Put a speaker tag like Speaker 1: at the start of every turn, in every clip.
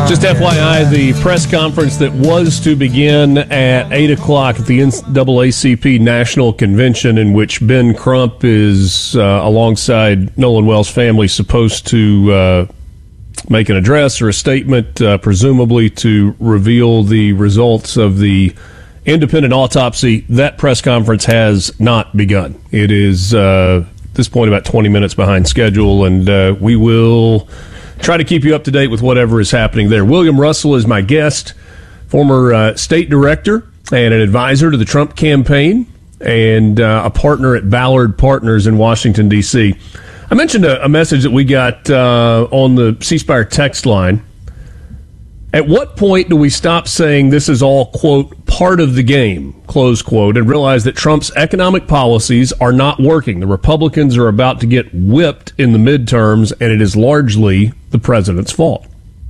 Speaker 1: Just FYI, the press conference that was to begin at 8 o'clock at the NAACP National Convention, in which Ben Crump is, alongside Nolan Wells' family, supposed to make an address or a statement, presumably to reveal the results of the independent autopsy. That press conference has not begun. It is, at this point, about 20 minutes behind schedule, and we will try to keep you up to date with whatever is happening there. William Russell is my guest, former state director and an advisor to the Trump campaign, and a partner at Ballard Partners in Washington, D.C. I mentioned a message that we got on the C Spire text line. At what point do we stop saying this is all, quote, part of the game, close quote, and realize that Trump's economic policies are not working? The Republicans are about to get whipped in the midterms, and it is largely the president's fault.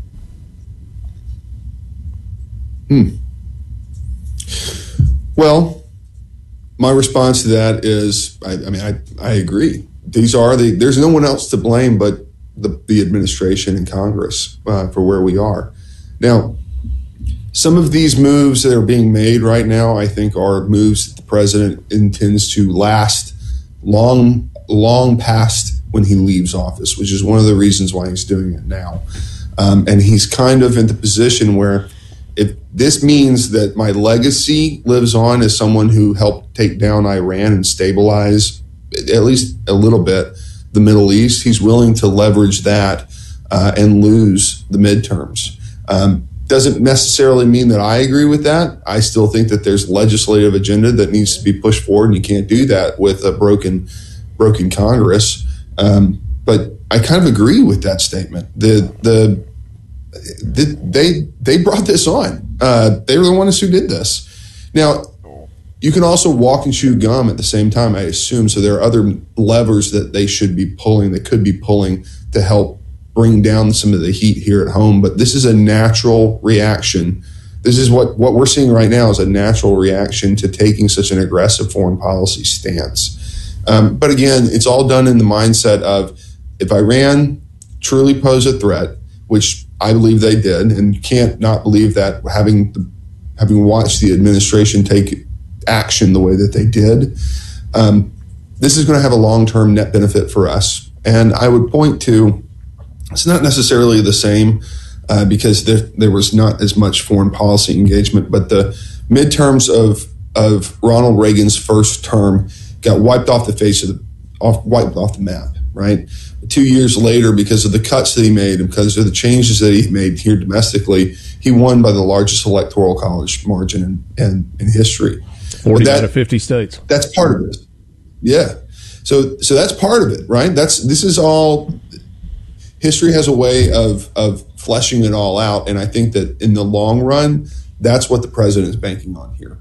Speaker 1: Well, my response to that is, I agree. There's no one else to blame but the administration and Congress for where we are. Now, some of these moves that are being made right now, I think, are moves that the president intends to last long past when he leaves office, which is one of the reasons why he's doing it now. And he's kind of in the position where, if this means that my legacy lives on as someone who helped take down Iran and stabilize, at least a little bit, the Middle East, he's willing to leverage that and lose the midterms. Doesn't necessarily mean that I agree with that. I still think that there's legislative agenda that needs to be pushed forward, and you can't do that with a broken Congress. But I kind of agree with that statement. They brought this on. They were the ones who did this. Now, you can also walk and chew gum at the same time, I assume. So there are other levers that they should be pulling, that could be pulling to help bring down some of the heat here at home. But this is a natural reaction. This is what we're seeing right now, is a natural reaction to taking such an aggressive foreign policy stance. But again, it's all done in the mindset of, if Iran truly posed a threat, which I believe they did, and you can't not believe that, having watched the administration take action the way that they did, this is going to have a long-term net benefit for us. And I would point to, it's not necessarily the same because there was not as much foreign policy engagement, but the midterms of Ronald Reagan's first term got wiped off the map, right? 2 years later, because of the cuts that he made and because of the changes that he made here domestically, he won by the largest electoral college margin in history.
Speaker 2: 40 out of 50 states.
Speaker 1: That's part of it. Yeah. So that's part of it, right? This is all. History has a way of fleshing it all out, and I think that in the long run, that's what the president is banking on here.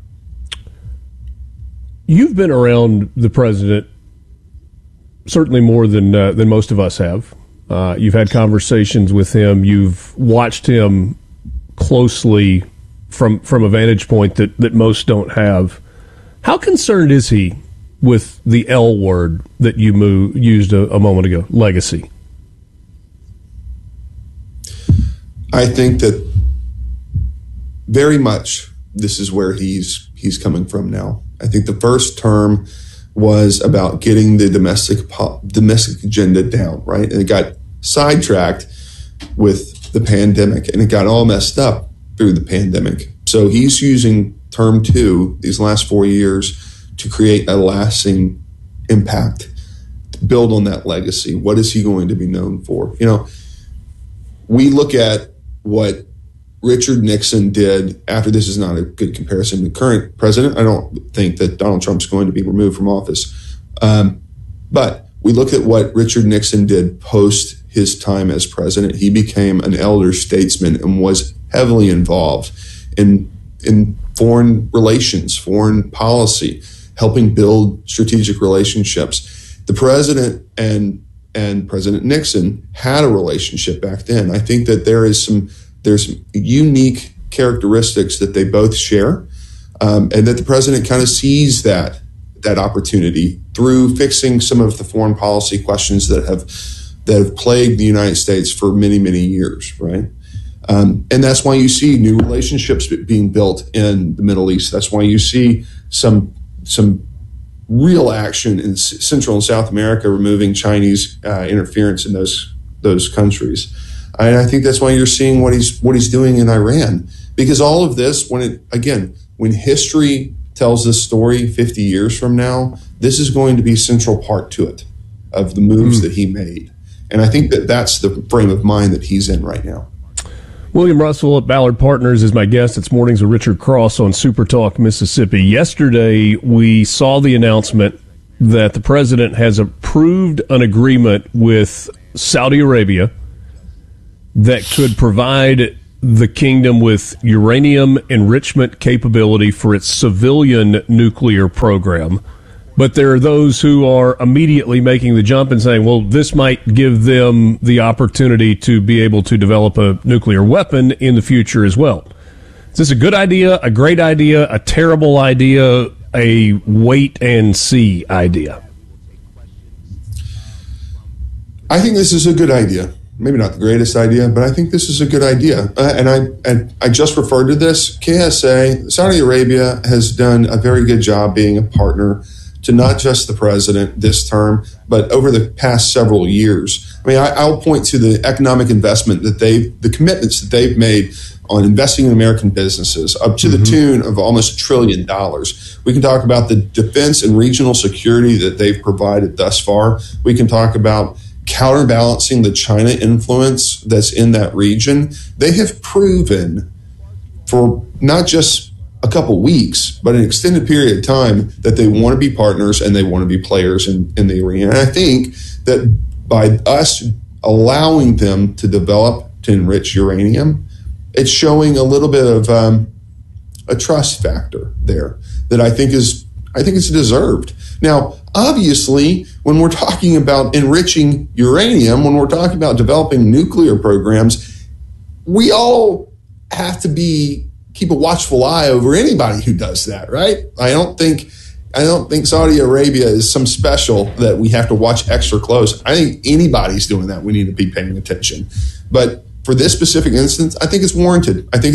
Speaker 2: You've been around the president certainly more than most of us have. You've had conversations with him. You've watched him closely from a vantage point that most don't have. How concerned is he with the L word that you used a moment ago, legacy?
Speaker 1: I think that very much this is where he's coming from now. I think the first term was about getting the domestic agenda down, right? And it got sidetracked with the pandemic, and it got all messed up through the pandemic. So he's using term 2, these last 4 years, to create a lasting impact, to build on that legacy. What is he going to be known for? We look at what Richard Nixon did after. This is not a good comparison to the current president. I don't think that Donald Trump's going to be removed from office. But we look at what Richard Nixon did post his time as president. He became an elder statesman and was heavily involved in foreign relations, foreign policy, helping build strategic relationships. The president and President Nixon had a relationship back then. I think that there's some unique characteristics that they both share, and that the president kind of sees that opportunity through fixing some of the foreign policy questions that have plagued the United States for many, many years, right? And that's why you see new relationships being built in the Middle East. That's why you see some real action in Central and South America, removing Chinese interference in those countries. And I think that's why you're seeing what he's doing in Iran, because all of this, when history tells this story 50 years from now, this is going to be a central part to it, of the moves that he made. And I think that's the frame of mind that he's in right now.
Speaker 2: William Russell at Ballard Partners is my guest. It's Mornings with Richard Cross on Super Talk Mississippi. Yesterday, we saw the announcement that the president has approved an agreement with Saudi Arabia that could provide the kingdom with uranium enrichment capability for its civilian nuclear program. But there are those who are immediately making the jump and saying, well, this might give them the opportunity to be able to develop a nuclear weapon in the future as well. Is this a good idea, a great idea, a terrible idea, a wait and see idea?
Speaker 1: I think this is a good idea. Maybe not the greatest idea, but I think this is a good idea. And I just referred to this. KSA, Saudi Arabia, has done a very good job being a partner to not just the president this term, but over the past several years. I mean, I'll point to the economic investment the commitments that they've made on investing in American businesses, up to the tune of almost $1 trillion. We can talk about the defense and regional security that they've provided thus far. We can talk about counterbalancing the China influence that's in that region. They have proven for not just a couple weeks, but an extended period of time, that they want to be partners and they want to be players in the arena. And I think that by us allowing them to develop, to enrich uranium, it's showing a little bit of a trust factor there that I think it's deserved. Now, obviously, when we're talking about enriching uranium, when we're talking about developing nuclear programs, we all have to keep a watchful eye over anybody who does that, right? I don't think Saudi Arabia is some special that we have to watch extra close. I think anybody's doing that, we need to be paying attention. But for this specific instance, I think it's warranted. I think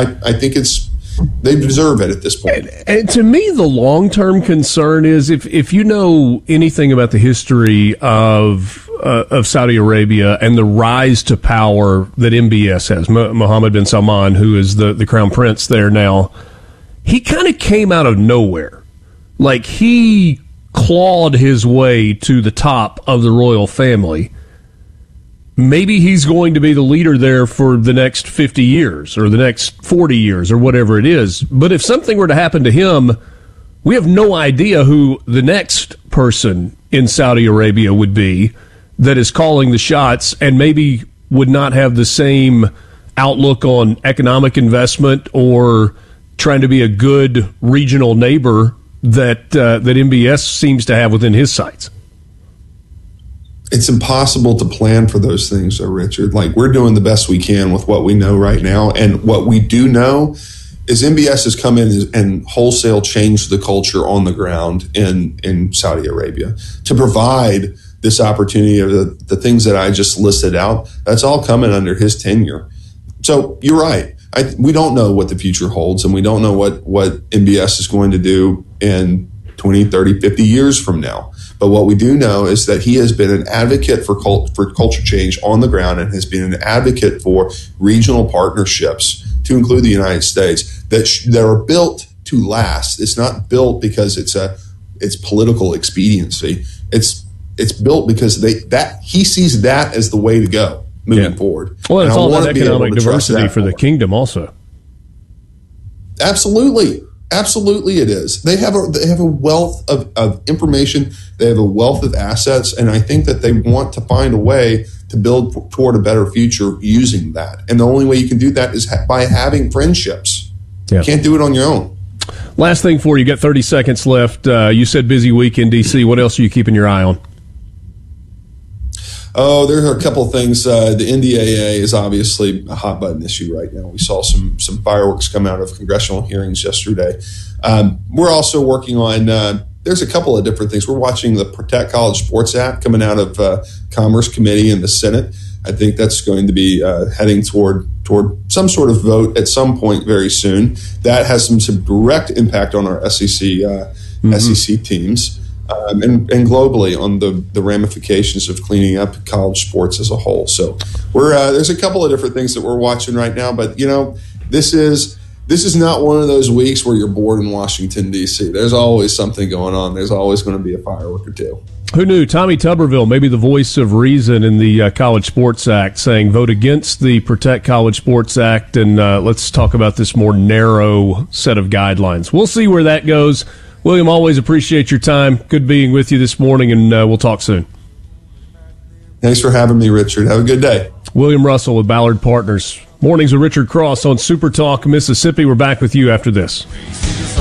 Speaker 1: they deserve it at this point.
Speaker 2: And to me, the long-term concern is if you know anything about the history of Saudi Arabia and the rise to power that MBS has, Mohammed bin Salman, who is the crown prince there now, he kind of came out of nowhere. Like, he clawed his way to the top of the royal family. Maybe he's going to be the leader there for the next 50 years or the next 40 years or whatever it is. But if something were to happen to him, we have no idea who the next person in Saudi Arabia would be that is calling the shots and maybe would not have the same outlook on economic investment or trying to be a good regional neighbor that MBS seems to have within his sights.
Speaker 1: It's impossible to plan for those things, though, Richard. Like, we're doing the best we can with what we know right now. And what we do know is MBS has come in and wholesale changed the culture on the ground in Saudi Arabia to provide this opportunity of the things that I just listed out. That's all coming under his tenure. So you're right. We don't know what the future holds, and we don't know what MBS is going to do in 20, 30, 50 years from now. But what we do know is that he has been an advocate for culture change on the ground and has been an advocate for regional partnerships, to include the United States, that are built to last. It's not built because it's political expediency. It's built because he sees that as the way to go moving forward.
Speaker 2: Well, it's all that economic diversity for the kingdom also.
Speaker 1: Absolutely it is. They have a wealth of information. They have a wealth of assets, and I think that they want to find a way to build toward a better future using that. And the only way you can do that is by having friendships. Yeah. You can't do it on your own.
Speaker 2: Last thing for you, got 30 seconds left. You said busy week in D.C. What else are you keeping your eye on?
Speaker 1: Oh, there are a couple of things. The NDAA is obviously a hot button issue right now. We saw some fireworks come out of congressional hearings yesterday. We're also working on, there's a couple of different things. We're watching the Protect College Sports Act coming out of Commerce Committee in the Senate. I think that's going to be heading toward some sort of vote at some point very soon. That has some direct impact on our SEC teams and globally on the ramifications of cleaning up college sports as a whole. So there's a couple of different things that we're watching right now, but this is not one of those weeks where you're bored in Washington, D.C. There's always something going on. There's always going to be a firework or two.
Speaker 2: Who knew? Tommy Tuberville, maybe the voice of reason in the College Sports Act, saying vote against the Protect College Sports Act, and let's talk about this more narrow set of guidelines. We'll see where that goes. William, always appreciate your time. Good being with you this morning, and we'll talk soon.
Speaker 1: Thanks for having me, Richard. Have a good day.
Speaker 2: William Russell with Ballard Partners. Mornings with Richard Cross on Super Talk Mississippi. We're back with you after this.